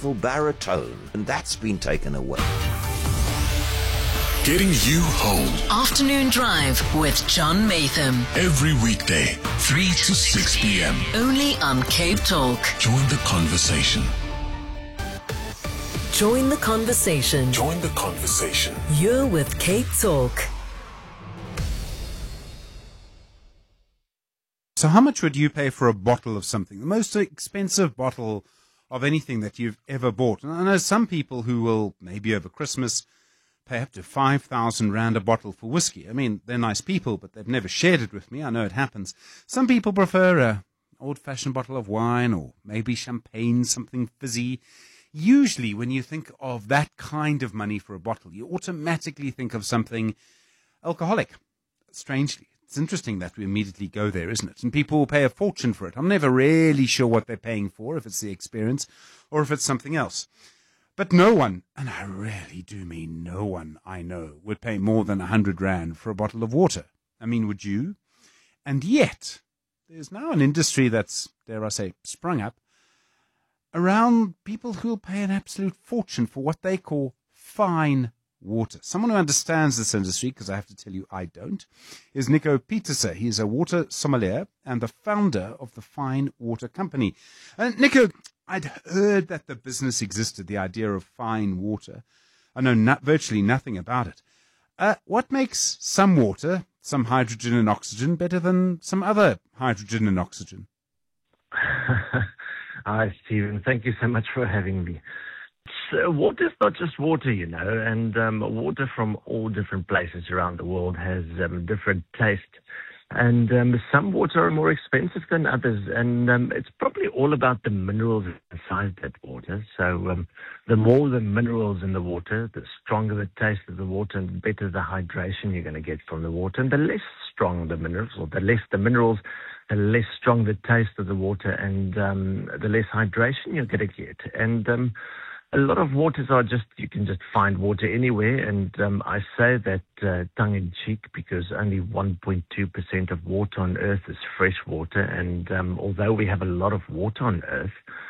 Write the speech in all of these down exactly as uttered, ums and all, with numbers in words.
beautiful baritone, and that's been taken away. Getting you home. Afternoon Drive with John Maytham. Every weekday, three to six p.m. Only on Cape Talk. Join the conversation. Join the conversation. Join the conversation. You're with Cape Talk. So how much would you pay for a bottle of something? The most expensive bottle of anything that you've ever bought. And I know some people who will, maybe over Christmas, pay up to five thousand rand a bottle for whiskey. I mean, they're nice people, but they've never shared it with me. I know it happens. Some people prefer a old-fashioned bottle of wine or maybe champagne, something fizzy. Usually when you think of that kind of money for a bottle, you automatically think of something alcoholic, strangely. It's interesting that we immediately go there, isn't it? And people will pay a fortune for it. I'm never really sure what they're paying for, if it's the experience or if it's something else. But no one, and I really do mean no one I know, would pay more than a hundred rand for a bottle of water. I mean, would you? And yet, there's now an industry that's, dare I say, sprung up around people who'll pay an absolute fortune for what they call fine water. Someone who understands this industry, because I have to tell you I don't, is Nico Pieterse. He is a water sommelier and the founder of the Fine Water Company. And Nico, I'd heard that the business existed, the idea of fine water. I know not, virtually nothing about it. Uh, what makes some water, some hydrogen and oxygen, better than some other hydrogen and oxygen? Hi, Stephen. Thank you so much for having me. So water is not just water, you know, and um, water from all different places around the world has um, different taste. And um, some water are more expensive than others, and um, it's probably all about the minerals inside that water. So um, the more the minerals in the water, the stronger the taste of the water, and the better the hydration you're going to get from the water. And the less strong the minerals, or the less the minerals, the less strong the taste of the water, and um, the less hydration you're going to get. And um, a lot of waters are just, you can just find water anywhere, and um, I say that uh, tongue-in-cheek because only one point two percent of water on Earth is fresh water, and um, although we have a lot of water on Earth,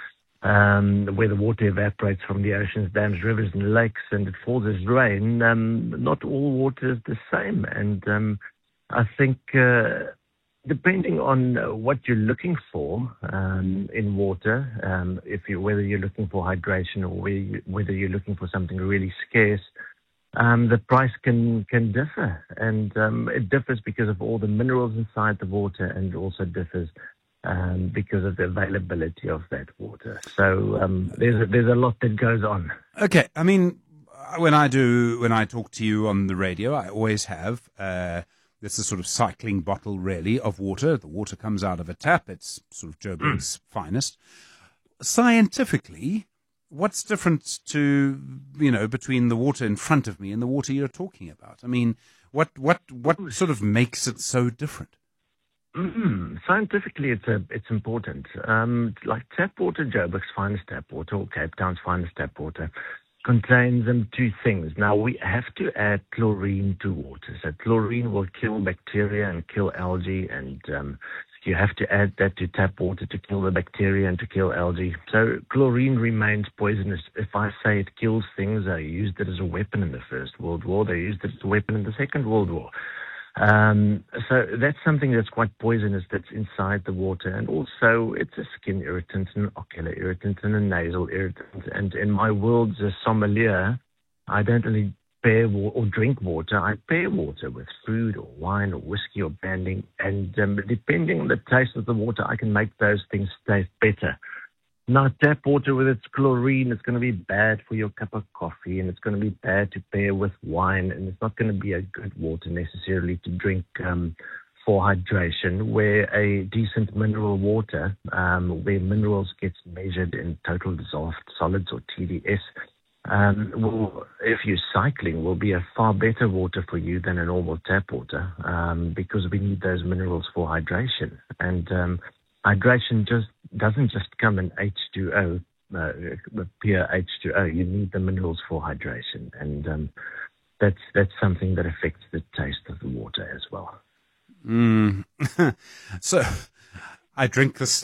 um, where the water evaporates from the oceans, dams, rivers, and lakes, and it falls as rain, um, not all water is the same, and um, I think... Uh, Depending on what you're looking for um, in water, um, if you whether you're looking for hydration or whether, you, whether you're looking for something really scarce, um, the price can can differ, and um, it differs because of all the minerals inside the water, and also differs um, because of the availability of that water. So um, there's a, there's a lot that goes on. Okay, I mean, when I do when I talk to you on the radio, I always have. Uh, It's a sort of cycling bottle, really, of water. The water comes out of a tap. It's sort of Joburg's mm. finest. Scientifically, what's different to, you know, between the water in front of me and the water you're talking about? I mean, what what what sort of makes it so different? Mm-hmm. Scientifically, it's a, it's important. Um, like tap water, Joburg's finest tap water, or Cape Town's finest tap water, contains um, two things. Now, we have to add chlorine to water. So chlorine will kill bacteria and kill algae, and um, you have to add that to tap water to kill the bacteria and to kill algae. So chlorine remains poisonous. If I say it kills things, I used it as a weapon in the First World War. They used it as a weapon in the Second World War. Um, so that's something that's quite poisonous that's inside the water. And also it's a skin irritant, an ocular irritant, and a nasal irritant. And in my world as a sommelier, I don't only pair wa- or drink water, I pair water with food or wine or whiskey or brandy. And um, depending on the taste of the water, I can make those things taste better. Now, tap water with its chlorine, it's going to be bad for your cup of coffee, and it's going to be bad to pair with wine, and it's not going to be a good water necessarily to drink um, for hydration, where a decent mineral water, um, where minerals gets measured in total dissolved solids or T D S, um, will, if you're cycling, will be a far better water for you than a normal tap water, um, because we need those minerals for hydration. And um, hydration just doesn't just come in H two O, uh, pure H two O. You need the minerals for hydration, and um, that's that's something that affects the taste of the water as well. Mm. So I drink the stuff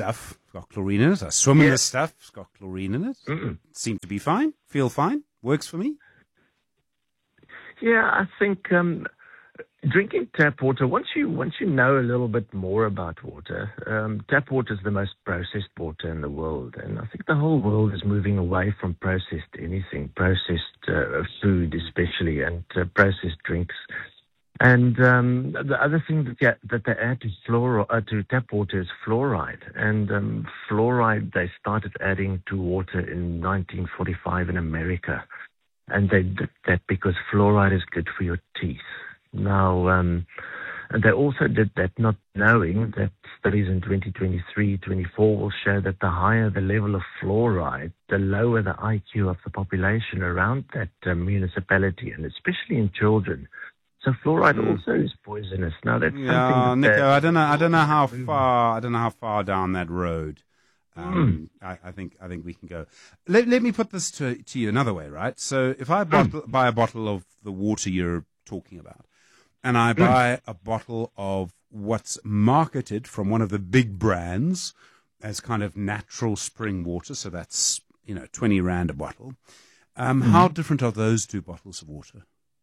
It's got chlorine in it. I swim in Yeah. this stuff. It's got chlorine in it. Mm-mm. Seemed to be fine. Feel fine. Works for me. Yeah, I think um, drinking tap water. Once you once you know a little bit more about water, um, tap water is the most processed water in the world, and I think the whole world is moving away from processed anything, processed uh, food especially, and uh, processed drinks. And um, the other thing that, yeah, that they add to fluor uh, to tap water is fluoride. And um, fluoride they started adding to water in nineteen forty-five in America, and they did that because fluoride is good for your teeth. Now, um, and they also did that not knowing that studies in twenty twenty-three, twenty-four will show that the higher the level of fluoride, the lower the I Q of the population around that uh, municipality, and especially in children. So fluoride Mm. also is poisonous. Now that's Yeah, something that Nico, they- I don't know. I don't know how far. I don't know how far down that road. Um, I, I think. I think we can go. Let Let me put this to to you another way, right? So, if I bottle, buy a bottle of the water you're talking about, and I buy a bottle of what's marketed from one of the big brands as kind of natural spring water, so that's, you know, twenty rand a bottle. Um, How different are those two bottles of water?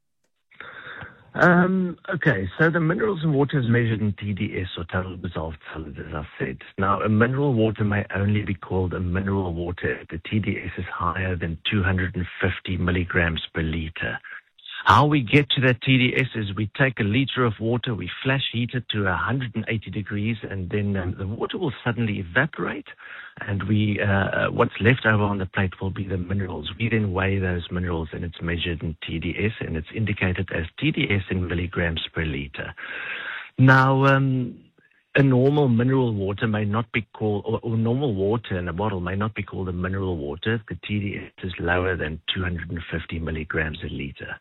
Um, okay, so the minerals in water is measured in T D S, or total dissolved solid, as I said. Now, a mineral water may only be called a mineral water if the T D S is higher than two hundred fifty milligrams per liter. How we get to that T D S is we take a liter of water, we flash heat it to one hundred eighty degrees, and then um, the water will suddenly evaporate, and we uh, what's left over on the plate will be the minerals. We then weigh those minerals, and it's measured in T D S, and it's indicated as T D S in milligrams per liter. Now, um, a normal mineral water may not be called, or, or normal water in a bottle may not be called a mineral water if the T D S is lower than two hundred fifty milligrams a liter.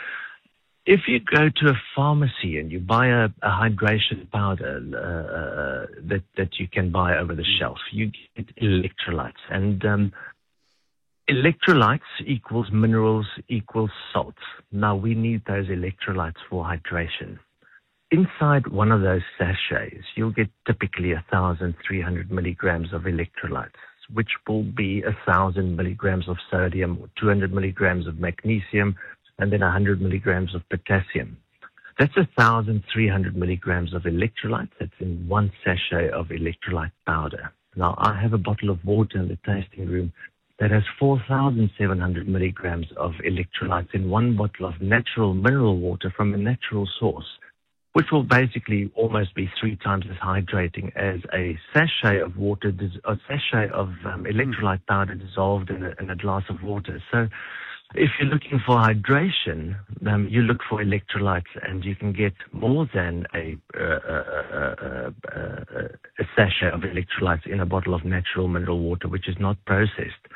If you go to a pharmacy and you buy a, a hydration powder uh, that that you can buy over the shelf, you get electrolytes, and um, electrolytes equals minerals equals salts. Now we need those electrolytes for hydration. Inside one of those sachets, you'll get typically one thousand three hundred milligrams of electrolytes, which will be one thousand milligrams of sodium, or two hundred milligrams of magnesium, and then one hundred milligrams of potassium. That's one thousand three hundred milligrams of electrolytes. That's in one sachet of electrolyte powder. Now, I have a bottle of water in the tasting room that has four thousand seven hundred milligrams of electrolytes in one bottle of natural mineral water from a natural source, which will basically almost be three times as hydrating as a sachet of water, dis- a sachet of um, electrolyte powder dissolved in a, in a glass of water. So if you're looking for hydration, um, you look for electrolytes, and you can get more than a, uh, uh, uh, uh, a sachet of electrolytes in a bottle of natural mineral water, which is not processed.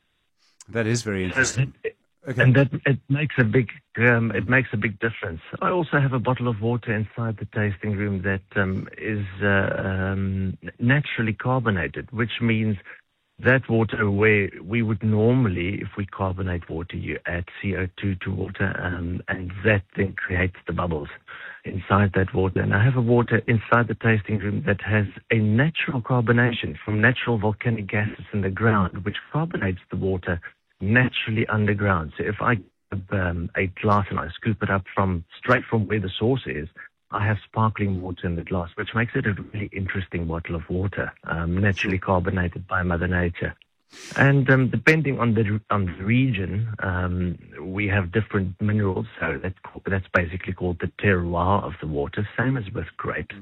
That is very interesting. Okay. And that it makes a big um, it makes a big difference. I also have a bottle of water inside the tasting room that um, is uh, um, naturally carbonated, which means that water where we would normally, if we carbonate water, you add C O two to water, um, and that then creates the bubbles inside that water. And I have a water inside the tasting room that has a natural carbonation from natural volcanic gases in the ground, which carbonates the water naturally underground. So if I have um, a glass and I scoop it up from straight from where the source is, I have sparkling water in the glass, which makes it a really interesting bottle of water, um, naturally carbonated by Mother Nature. And um, depending on the on the region, um, we have different minerals. So that's that's basically called the terroir of the water, same as with grapes.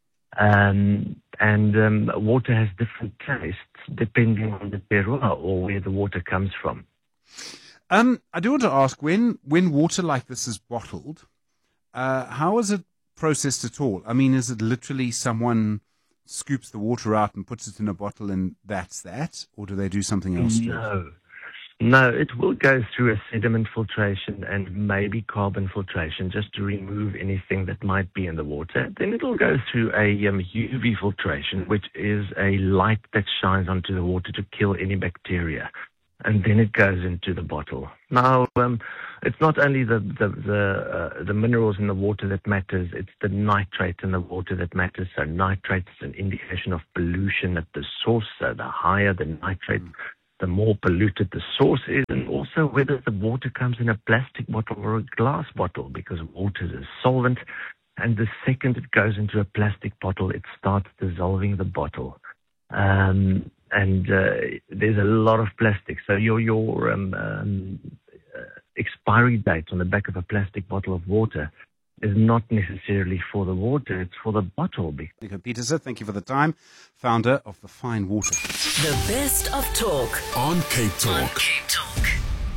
Um, and um, water has different tastes depending on the terroir, or where the water comes from. Um, I do want to ask, when when water like this is bottled, uh, how is it processed at all? I mean, is it literally someone scoops the water out and puts it in a bottle and that's that? Or do they do something else to it? No. No, it will go through a sediment filtration and maybe carbon filtration just to remove anything that might be in the water. Then it will go through a um, U V filtration, which is a light that shines onto the water to kill any bacteria. and then it goes into the bottle. Now, um, it's not only the the the, uh, the minerals in the water that matters; it's the nitrate in the water that matters. So, nitrate is an indication of pollution at the source. So, the higher the nitrate, the more polluted the source is, and also whether the water comes in a plastic bottle or a glass bottle, because water is a solvent, and the second it goes into a plastic bottle, it starts dissolving the bottle. Um, and uh, there's a lot of plastic. So your your um, um, uh, expiry date on the back of a plastic bottle of water is not necessarily for the water, it's for the bottle. Nico Petersen, thank you for the time. Founder of the Fine Water. The best of talk. On Cape Talk. On Cape Talk.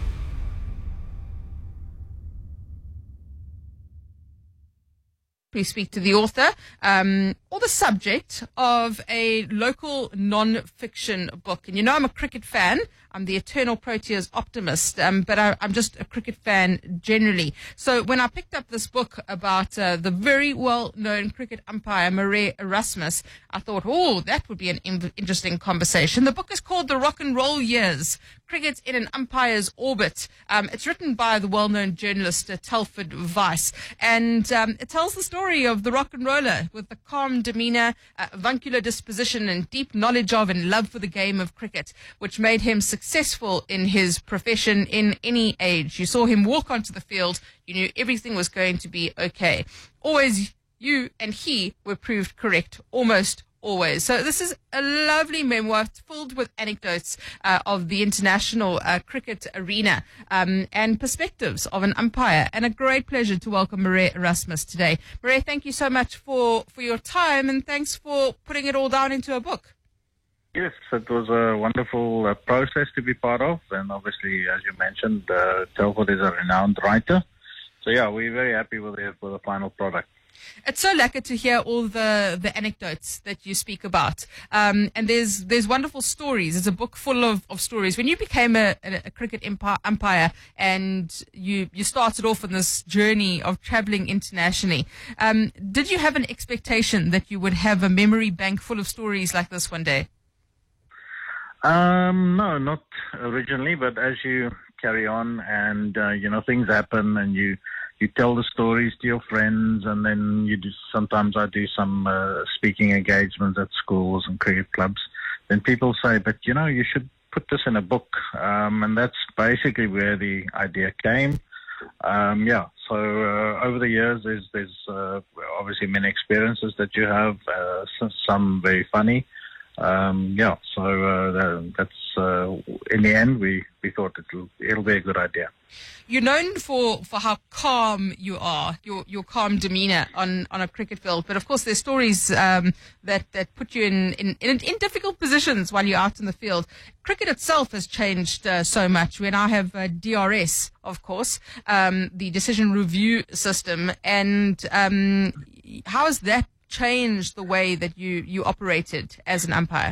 We speak to the author um, or the subject of a local non-fiction book. And you know I'm a cricket fan. I'm the eternal Proteas optimist, um, but I, I'm just a cricket fan generally. So when I picked up this book about uh, the very well-known cricket umpire, Murray Erasmus, I thought, oh, that would be an in- interesting conversation. The book is called The Rock and Roll Years, Cricket in an Umpire's Orbit. Um, it's written by the well-known journalist uh, Telford Weiss, and um, it tells the story of the rock and roller with the calm demeanor, uh, avuncular disposition, and deep knowledge of and love for the game of cricket, which made him successful in his profession in any age. You saw him walk onto the field, you knew everything was going to be okay. Always you and he were proved correct, almost always. So this is a lovely memoir filled with anecdotes uh, of the international uh, cricket arena um, and perspectives of an umpire. And a great pleasure to welcome Murray Erasmus today. Murray, thank you so much for, for your time, and thanks for putting it all down into a book. Yes, it was a wonderful uh, process to be part of, and obviously, as you mentioned, uh, Telford is a renowned writer. So yeah, we're very happy with the, with the final product. It's so lekker to hear all the, the anecdotes that you speak about. Um, and there's there's wonderful stories. It's a book full of, of stories. When you became a, a, a cricket umpi- umpire and you, you started off on this journey of traveling internationally, um, did you have an expectation that you would have a memory bank full of stories like this one day? Um, no, not originally, but as you carry on and, uh, you know, things happen and you, you tell the stories to your friends, and then you do, sometimes I do some uh, speaking engagements at schools and cricket clubs. Then people say, but, you know, you should put this in a book. Um, and that's basically where the idea came. Um, yeah, so uh, over the years, there's, there's uh, obviously many experiences that you have, uh, some very funny. Um, yeah, so uh, that, that's uh, in the end, we, we thought it'll, it'll be a good idea. You're known for, for how calm you are, your your calm demeanor on, on a cricket field. But of course, there's stories um, that, that put you in, in, in, in difficult positions while you're out in the field. Cricket itself has changed uh, so much. We now have uh, D R S, of course, um, the decision review system. And um, how has that changed the way that you, you operated as an umpire?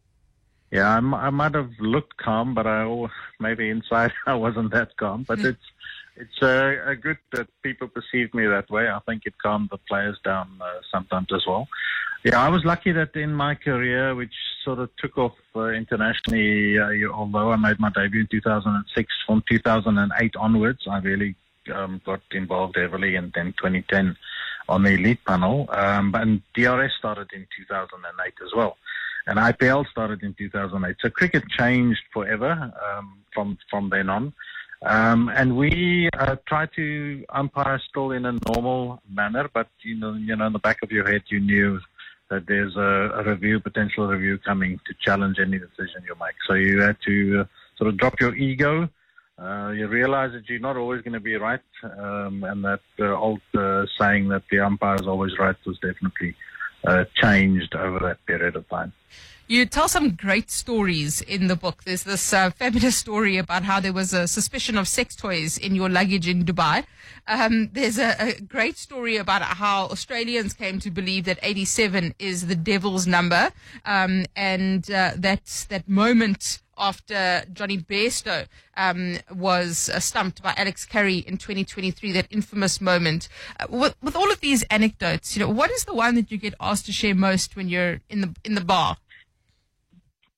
Yeah, I, m- I might have looked calm, but I always, maybe inside I wasn't that calm. But it's it's uh, a good that people perceive me that way. I think it calmed the players down uh, sometimes as well. Yeah, I was lucky that in my career, which sort of took off uh, internationally, uh, you, although I made my debut in two thousand six, from two thousand eight onwards, I really um, got involved heavily, and then twenty ten on the elite panel. Um, but D R S started in two thousand eight as well. And I P L started in two thousand eight. So cricket changed forever um, from from then on. Um, and we uh, try to umpire still in a normal manner, but you know, you know, in the back of your head, you knew that there's a, a review, potential review coming to challenge any decision you make. So you had to uh, sort of drop your ego. Uh, you realize that you're not always going to be right, um, and that uh, old uh, saying that the umpire is always right was definitely uh, changed over that period of time. You tell some great stories in the book. There's this uh, fabulous story about how there was a suspicion of sex toys in your luggage in Dubai. Um, there's a, a great story about how Australians came to believe that eighty-seven is the devil's number, um, and uh, that that moment after Johnny Bairstow um, was uh, stumped by Alex Carey in twenty twenty-three, that infamous moment. Uh, with, with all of these anecdotes, you know, what is the one that you get asked to share most when you're in the in the bar?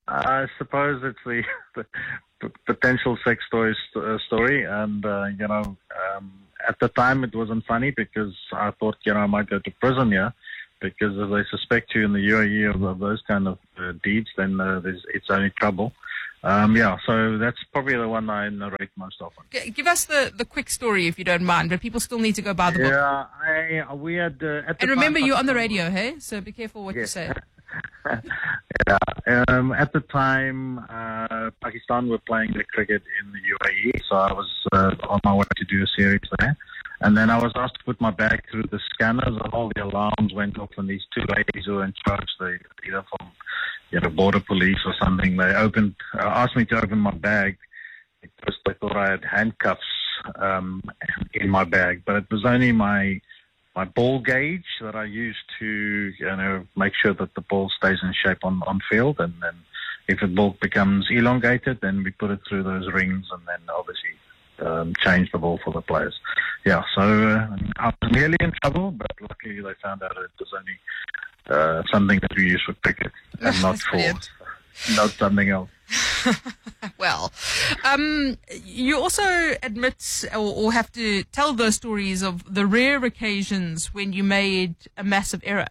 I suppose it's the, the p- potential sex story, uh, story, and uh, you know, um, at the time it wasn't funny because I thought, you know, I might go to prison here, because if they suspect you in the U A E of, of those kind of uh, deeds, then uh, there's, it's only trouble. Um, yeah, so that's probably the one I narrate most often. G- give us the, the quick story if you don't mind, but people still need to go buy the book. Yeah, I we had uh, at the And remember, time, you're on the radio, hey? So be careful what Yeah. you say. yeah, um, at the time, uh, Pakistan were playing the cricket in the U A E, so I was uh, on my way to do a series there. And then I was asked to put my bag through the scanners, and all the alarms went off, and these two ladies who were in charge, they either from you know, border police or something, they opened, uh, asked me to open my bag because they thought I had handcuffs um, in my bag, but it was only my my ball gauge that I used to, you know, make sure that the ball stays in shape on, on field, and then if the ball becomes elongated, then we put it through those rings, and then obviously um, change the ball for the players. Yeah, so uh, I was nearly in trouble, but luckily they found out it was only uh, something that we use for cricket and not That's for brilliant. not something else. Well, um, you also admit or, or have to tell those stories of the rare occasions when you made a massive error.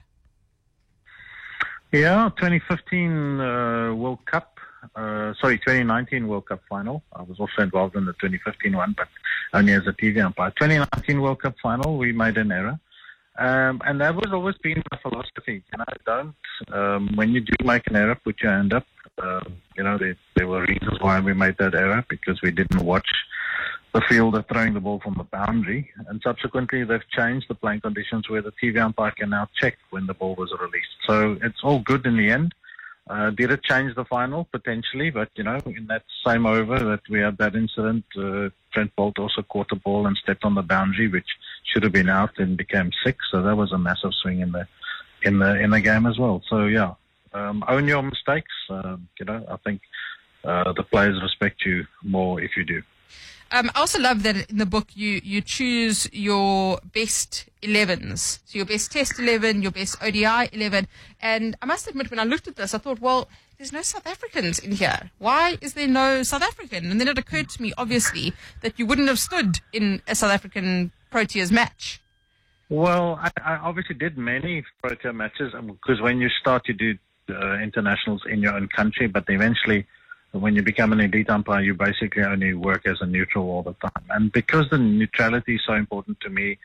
Yeah, twenty fifteen uh, World Cup, uh, sorry, twenty nineteen World Cup final. I was also involved in the twenty fifteen one, but only as a T V umpire. twenty nineteen World Cup final, we made an error. Um, and that was always been my philosophy. You know, don't, um, when you do make an error, put your hand up. Um, you know, there, there were reasons why we made that error, because we didn't watch the fielder throwing the ball from the boundary. And subsequently, they've changed the playing conditions where the T V umpire can now check when the ball was released. So it's all good in the end. Uh, did it change the final? Potentially, but, you know, in that same over that we had that incident, uh, Trent Boult also caught the ball and stepped on the boundary, which should have been out, and became six. So that was a massive swing in the in the in the game as well. So yeah, um, own your mistakes. Uh, you know, I think uh, the players respect you more if you do. Um, I also love that in the book you, you choose your best elevens. So your best Test eleven, your best O D I eleven. And I must admit, when I looked at this, I thought, well, there's no South Africans in here. Why is there no South African? And then it occurred to me, obviously, that you wouldn't have stood in a South African Proteas match. Well, I, I obviously did many Protea matches, because when you start, you do uh, internationals in your own country, but eventually, when you become an elite umpire, you basically only work as a neutral all the time. And because the neutrality is so important to me,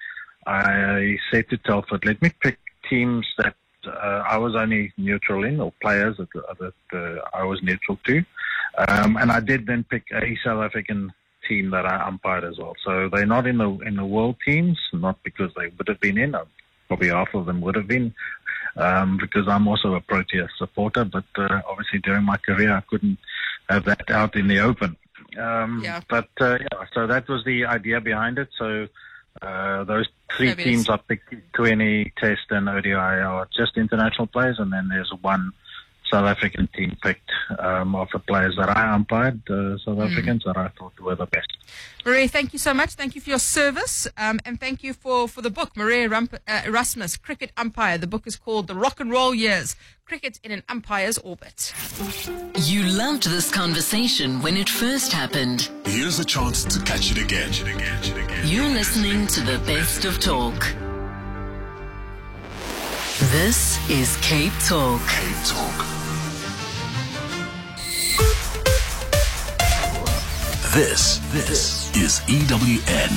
I said to Telford, let me pick teams that uh, I was only neutral in, or players that, that uh, I was neutral to. Um, and I did then pick a South African team that I umpired as well. So they're not in the in the world teams, not because they would have been in. Probably half of them would have been, um, because I'm also a Protea supporter. But uh, obviously during my career, I couldn't have that out in the open. Um, Yeah. But uh, yeah, so that was the idea behind it. So uh, those three Fabulous. teams I picked, twenty Test and O D I, are just international players, and then there's one South African team picked um, of the players that I umpired, uh, South Mm. Africans that I thought were the best. Marie, thank you so much. Thank you for your service, um, and thank you for, for the book, Marie Rump- uh, Erasmus, Cricket Umpire. The book is called The Rock and Roll Years, Cricket in an Umpire's Orbit. You loved this conversation when it first happened. Here's a chance to catch it again. You're listening to the best of talk. This is Cape Talk. Cape Talk. This, this is E W N.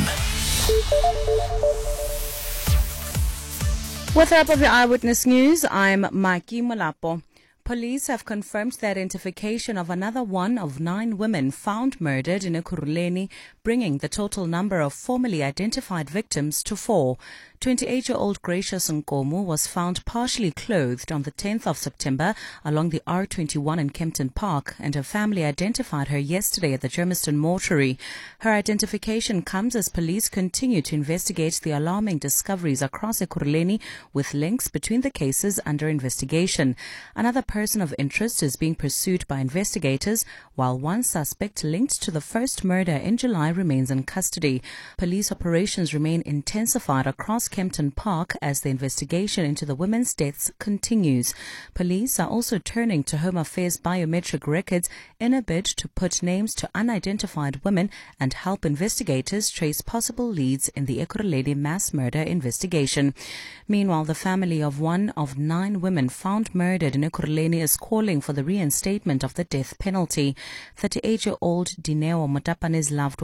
With the wrap of your Eyewitness News, I'm Mikey Molapo. Police have confirmed the identification of another one of nine women found murdered in Ekurhuleni, bringing the total number of formally identified victims to four. twenty-eight-year-old Gracious Nkomo was found partially clothed on the tenth of September along the R twenty-one in Kempton Park, and her family identified her yesterday at the Germiston mortuary. Her identification comes as police continue to investigate the alarming discoveries across Ekurhuleni with links between the cases under investigation. Another person of interest is being pursued by investigators, while one suspect linked to the first murder in July remains in custody. Police operations remain intensified across Kempton Park as the investigation into the women's deaths continues. Police are also turning to Home Affairs biometric records in a bid to put names to unidentified women and help investigators trace possible leads in the Ekurhuleni mass murder investigation. Meanwhile, the family of one of nine women found murdered in Ekurhuleni is calling for the reinstatement of the death penalty. thirty-eight-year-old Dineo Motapane's loved